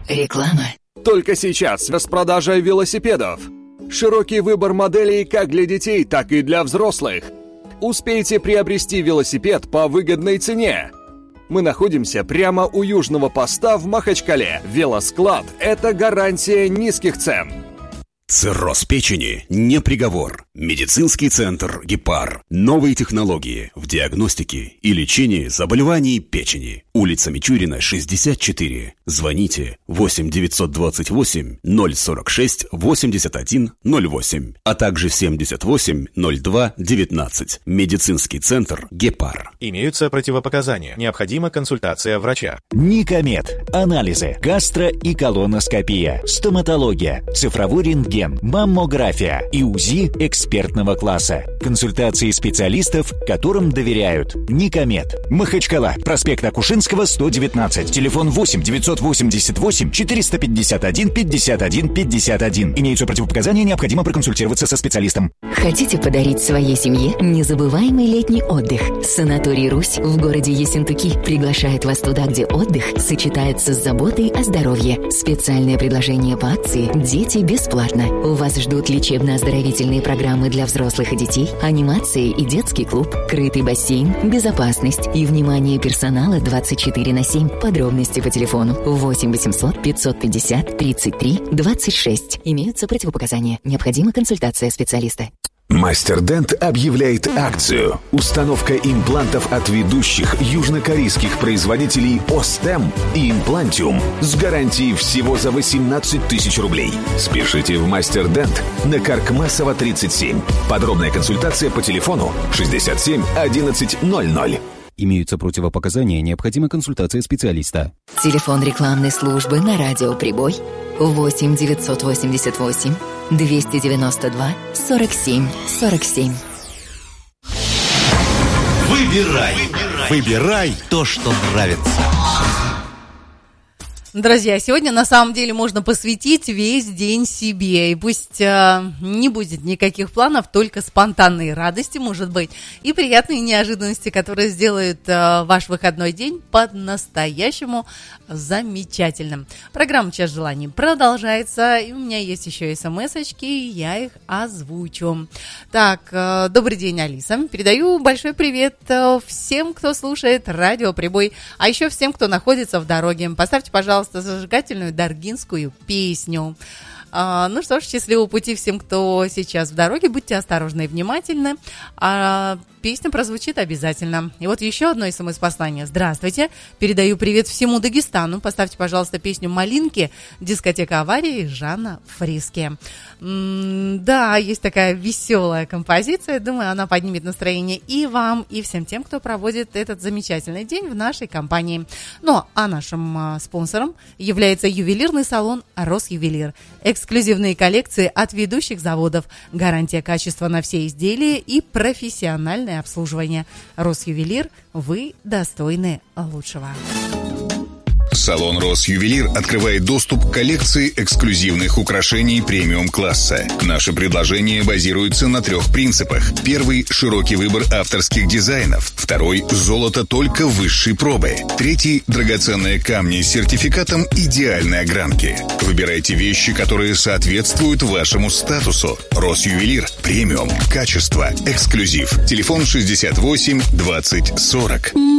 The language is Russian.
Реклама. Только сейчас распродажа велосипедов. Широкий выбор моделей как для детей, так и для взрослых. Успейте приобрести велосипед по выгодной цене. Мы находимся прямо у южного поста в Махачкале. Велосклад – это гарантия низких цен. Цирроз печени не приговор. Медицинский центр «Гепар». Новые технологии в диагностике и лечении заболеваний печени. Улица Мичурина, 64. Звоните 8 928 046 81 08, а также 78 02 19. Медицинский центр «Гепар». Имеются противопоказания. Необходима консультация врача. Никомед. Анализы. Гастро- и колоноскопия. Стоматология. Цифровой рентген. Маммография. И УЗИ экспертного класса. Консультации специалистов, которым доверяют. Никомед. Махачкала. Проспект Акушинского, 119. Телефон 8 988 451 51 51. Имеются противопоказания, необходимо проконсультироваться со специалистом. Хотите подарить своей семье незабываемый летний отдых? Санаторий «Русь» в городе Ессентуки приглашает вас туда, где отдых сочетается с заботой о здоровье. Специальное предложение по акции «Дети бесплатно». У вас ждут лечебно-оздоровительные программы для взрослых и детей, анимация и детский клуб, крытый бассейн, безопасность и внимание персонала 24/7. Подробности по телефону 8 800 550 33 26. Имеются противопоказания. Необходима консультация специалиста. Мастер Дент объявляет акцию. Установка имплантов от ведущих южнокорейских производителей Остем и Имплантиум с гарантией всего за 18 тысяч рублей. Спешите в Мастер Дент на Каркмасова, 37. Подробная консультация по телефону 67 11 00. Имеются противопоказания, необходима консультация специалиста. Телефон рекламной службы на радио «Прибой» 8 988 292 47 47. Выбирай то, что нравится. Друзья, сегодня на самом деле можно посвятить весь день себе. И пусть не будет никаких планов, только спонтанные радости, может быть, и приятные неожиданности, которые сделают ваш выходной день по-настоящему замечательным. Программа «Час желаний» продолжается, и у меня есть еще смс-очки, я их озвучу. Так, добрый день, Алиса. Передаю большой привет всем, кто слушает радио «Прибой», а еще всем, кто находится в дороге. Поставьте, пожалуйста, зажигательную даргинскую песню. Ну что ж, счастливого пути всем, кто сейчас в дороге. Будьте осторожны и внимательны. Песня прозвучит обязательно. И вот еще одно смс-послание. Здравствуйте. Передаю привет всему Дагестану. Поставьте, пожалуйста, песню «Малинки», дискотека «Аварии» Жанна Фриске. Да, есть такая веселая композиция. Думаю, она поднимет настроение и вам, и всем тем, кто проводит этот замечательный день в нашей компании. Ну, а нашим спонсором является ювелирный салон «Росювелир». Эксклюзивные коллекции от ведущих заводов, гарантия качества на все изделия и профессиональное обслуживание. Росювелир, вы достойны лучшего. Салон «Росювелир» открывает доступ к коллекции эксклюзивных украшений премиум-класса. Наши предложения базируются на 3 принципах. Первый – широкий выбор авторских дизайнов. Второй – золото только высшей пробы. Третий – драгоценные камни с сертификатом идеальной огранки. Выбирайте вещи, которые соответствуют вашему статусу. «Росювелир» – премиум, качество, эксклюзив. Телефон 68 20 40.